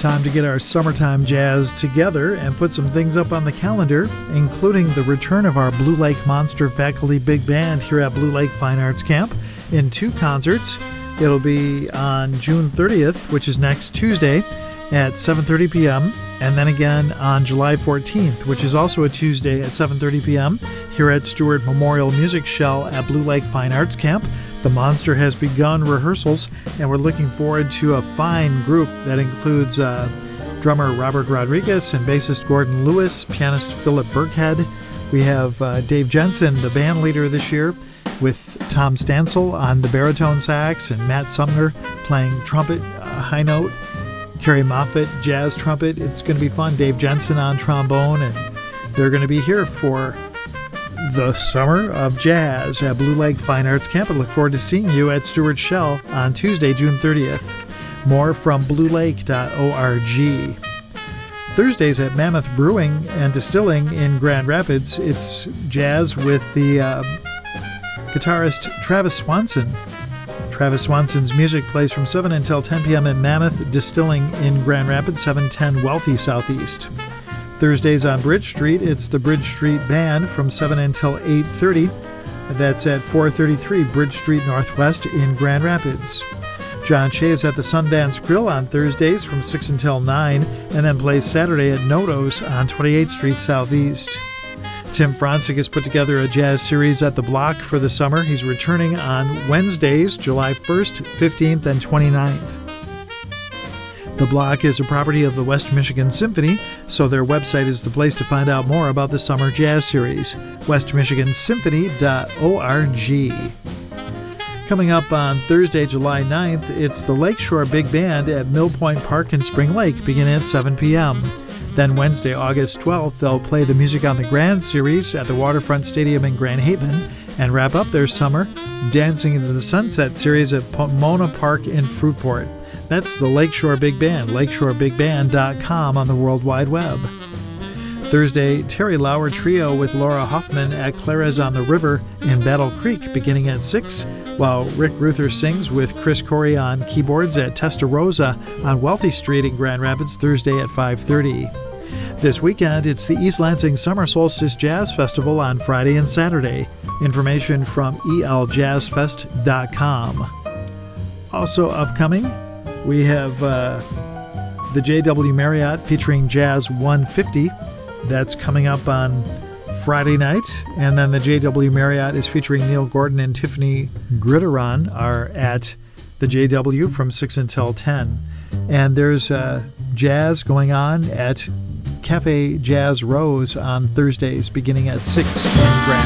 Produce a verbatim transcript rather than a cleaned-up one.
Time to get our summertime jazz together and put some things up on the calendar, including the return of our Blue Lake Monster Faculty Big Band here at Blue Lake Fine Arts Camp in two concerts. It'll be on June thirtieth, which is next Tuesday at seven thirty p.m., and then again on July fourteenth, which is also a Tuesday at seven thirty p.m. here at Stewart Memorial Music Shell at Blue Lake Fine Arts Camp. The Monster has begun rehearsals, and we're looking forward to a fine group that includes uh, drummer Robert Rodriguez and bassist Gordon Lewis, pianist Philip Burkhead. We have uh, Dave Jensen, the band leader this year, with Tom Stansel on the baritone sax and Matt Sumner playing trumpet, uh, high note, Kerry Moffitt, jazz trumpet. It's going to be fun. Dave Jensen on trombone, and they're going to be here for the Summer of Jazz at Blue Lake Fine Arts Camp. I look forward to seeing you at Stewart Shell on Tuesday, June thirtieth. More from blue lake dot org. Thursdays at Mammoth Brewing and Distilling in Grand Rapids, it's jazz with the uh, guitarist Travis Swanson. Travis Swanson's music plays from seven until ten p.m. at Mammoth Distilling in Grand Rapids, seven ten Wealthy Southeast. Thursdays on Bridge Street, it's the Bridge Street Band from seven until eight thirty. That's at four thirty-three Bridge Street Northwest in Grand Rapids. John Shea is at the Sundance Grill on Thursdays from six until nine, and then plays Saturday at Noto's on twenty-eighth Street Southeast. Tim Franzig has put together a jazz series at the Block for the summer. He's returning on Wednesdays, July first, fifteenth, and twenty-ninth. The Block is a property of the West Michigan Symphony, so their website is the place to find out more about the Summer Jazz Series, west michigan symphony dot org. Coming up on Thursday, July ninth, it's the Lakeshore Big Band at Mill Point Park in Spring Lake, beginning at seven p.m. Then Wednesday, August twelfth, they'll play the Music on the Grand series at the Waterfront Stadium in Grand Haven and wrap up their summer Dancing into the Sunset series at Pomona Park in Fruitport. That's the Lakeshore Big Band, lakeshore big band dot com on the World Wide Web. Thursday, Terry Lauer Trio with Laura Hoffman at Clara's on the River in Battle Creek beginning at six, while Rick Ruther sings with Chris Corey on keyboards at Testarossa on Wealthy Street in Grand Rapids Thursday at five thirty. This weekend, it's the East Lansing Summer Solstice Jazz Festival on Friday and Saturday. Information from e l jazz fest dot com. Also upcoming, we have uh, the J W Marriott featuring Jazz one fifty. That's coming up on Friday night. And then the J W Marriott is featuring Neil Gordon and Tiffany Gritteron are at the J W from six until ten. And there's uh, jazz going on at Cafe Jazz Rose on Thursdays beginning at six in Grand